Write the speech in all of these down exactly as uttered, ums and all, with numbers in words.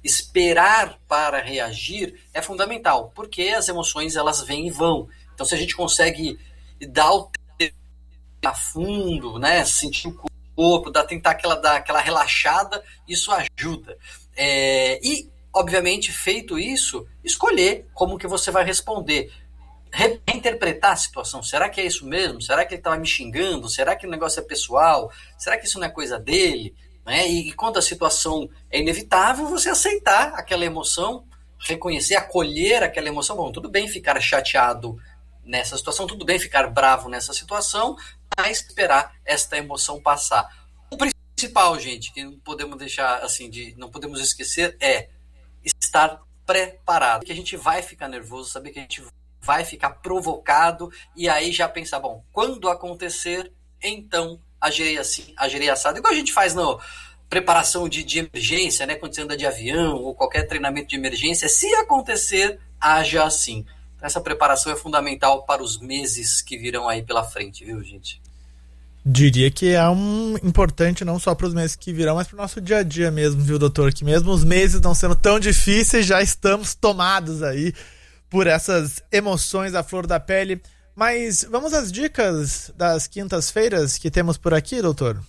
esperar para reagir é fundamental, porque as emoções elas vêm e vão. Então, se a gente consegue dar o tempo a fundo, né, sentir o corpo, dar, tentar aquela, dar aquela relaxada, isso ajuda. É, e, obviamente, feito isso, escolher como que você vai responder. Reinterpretar a situação. Será que é isso mesmo? Será que ele estava me xingando? Será que o negócio é pessoal? Será que isso não é coisa dele? Né? E, e quando a situação é inevitável, você aceitar aquela emoção, reconhecer, acolher aquela emoção. Bom, tudo bem ficar chateado nessa situação, tudo bem ficar bravo nessa situação, mas esperar esta emoção passar. O principal, gente, que não podemos deixar assim, de, não podemos esquecer, é estar preparado. Que a gente vai ficar nervoso, saber que a gente vai ficar provocado e aí já pensar, bom, quando acontecer, então agirei assim, agirei assado. Igual a gente faz na preparação de, de emergência, né? Quando você anda de avião ou qualquer treinamento de emergência, se acontecer, haja assim. Essa preparação é fundamental para os meses que virão aí pela frente, viu, gente? Diria que é um importante não só para os meses que virão, mas para o nosso dia a dia mesmo, viu, doutor? Que mesmo os meses não sendo tão difíceis, já estamos tomados aí por essas emoções à flor da pele. Mas vamos às dicas das quintas-feiras que temos por aqui, doutor?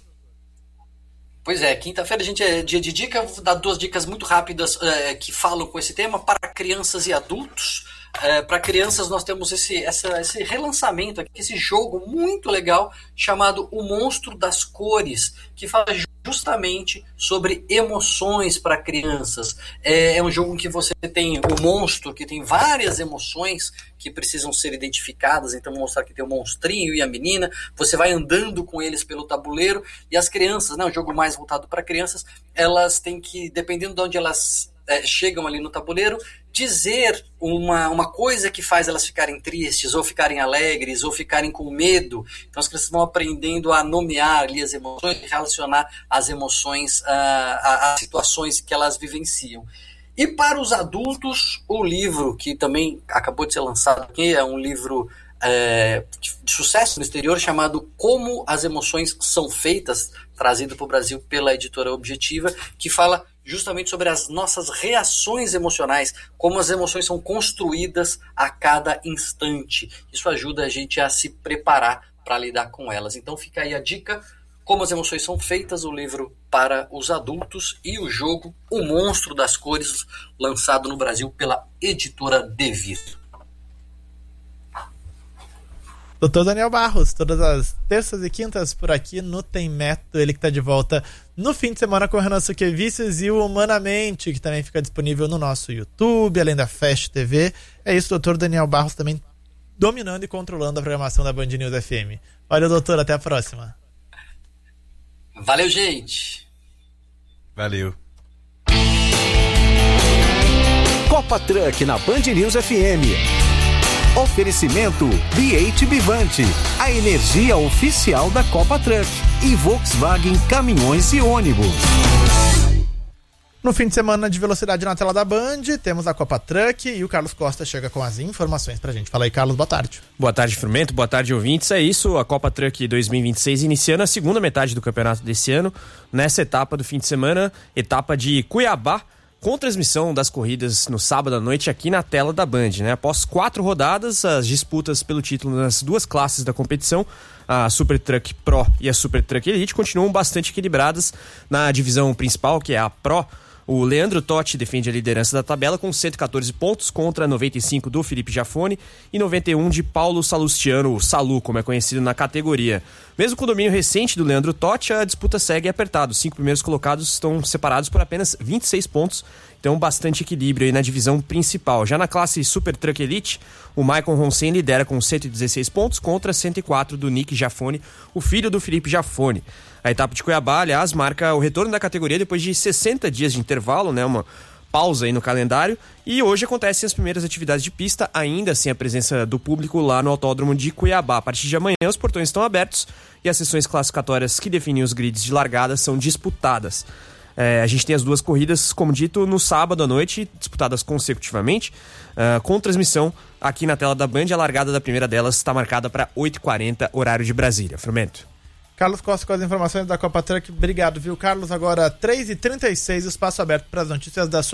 Pois é, quinta-feira a gente é dia de dica. Vou dar duas dicas muito rápidas é, que falam com esse tema para crianças e adultos. É, para crianças nós temos esse, essa, esse relançamento aqui, esse jogo muito legal chamado O Monstro das Cores, que fala justamente sobre emoções para crianças. É, é um jogo em que você tem o monstro, que tem várias emoções que precisam ser identificadas, então mostrar que tem o monstrinho e a menina, você vai andando com eles pelo tabuleiro, e as crianças, né, um jogo mais voltado para crianças, elas têm que, dependendo de onde elas é, chegam ali no tabuleiro, dizer uma, uma coisa que faz elas ficarem tristes, ou ficarem alegres, ou ficarem com medo. Então as crianças vão aprendendo a nomear ali as emoções, relacionar as emoções às situações que elas vivenciam. E para os adultos, o livro que também acabou de ser lançado aqui, é um livro é, de sucesso no exterior, chamado Como as Emoções São Feitas, trazido para o Brasil pela editora Objetiva, que fala justamente sobre as nossas reações emocionais, como as emoções são construídas a cada instante. Isso ajuda a gente a se preparar para lidar com elas. Então fica aí a dica, Como as Emoções São Feitas, o livro para os adultos, e o jogo O Monstro das Cores, lançado no Brasil pela editora Devir. doutor Daniel Barros, todas as terças e quintas por aqui no Tem Método, ele que está de volta no fim de semana com o Renan Suquevicius e o Humanamente, que também fica disponível no nosso YouTube, além da Fast T V. É isso, doutor Daniel Barros também dominando e controlando a programação da Band News F M. Olha, doutor, até a próxima. Valeu, gente. Valeu. Copa Truck na Band News F M. Oferecimento B oito Bivante, a energia oficial da Copa Truck, e Volkswagen Caminhões e Ônibus. No fim de semana de velocidade na tela da Band, temos a Copa Truck e o Carlos Costa chega com as informações pra gente. Fala aí, Carlos, boa tarde. Boa tarde, Firmento, boa tarde, ouvintes. É isso, a Copa Truck dois mil e vinte e seis iniciando a segunda metade do campeonato desse ano, nessa etapa do fim de semana, etapa de Cuiabá, com transmissão das corridas no sábado à noite aqui na tela da Band, né? Após quatro rodadas, as disputas pelo título nas duas classes da competição, a Super Truck Pro e a Super Truck Elite, continuam bastante equilibradas. Na divisão principal, que é a Pro, o Leandro Totti defende a liderança da tabela com cento e catorze pontos contra noventa e cinco do Felipe Giafone e noventa e um de Paulo Salustiano, o Salu, como é conhecido na categoria. Mesmo com o domínio recente do Leandro Totti, a disputa segue apertada. Os cinco primeiros colocados estão separados por apenas vinte e seis pontos, então bastante equilíbrio aí na divisão principal. Já na classe Super Truck Elite, o Michael Ronsen lidera com cento e dezesseis pontos contra cento e quatro do Nick Giafone, o filho do Felipe Giafone. A etapa de Cuiabá, aliás, marca o retorno da categoria depois de sessenta dias de intervalo, né? Uma pausa aí no calendário. E hoje acontecem as primeiras atividades de pista, ainda sem a presença do público lá no Autódromo de Cuiabá. A partir de amanhã, os portões estão abertos e as sessões classificatórias que definem os grids de largada são disputadas. É, a gente tem as duas corridas, como dito, no sábado à noite, disputadas consecutivamente, uh, com transmissão aqui na tela da Band. A largada da primeira delas está marcada para oito e quarenta, horário de Brasília. Frumento. Carlos Costa com as informações da Copa Truck. Obrigado, viu, Carlos? Agora três e trinta e seis, espaço aberto para as notícias da sua